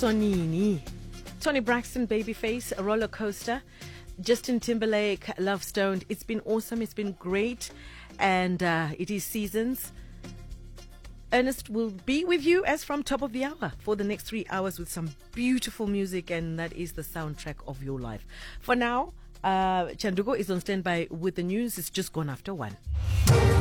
Sonini, Tony Braxton, Babyface, a Roller Coaster, Justin Timberlake, Love Stoned. It's been awesome. It's been great. And it is seasons. Ernest will be with you as from top of the hour for the next 3 hours with some beautiful music, and that is the soundtrack of your life. For now, Chanduko is on standby with the news. It's just gone after 1.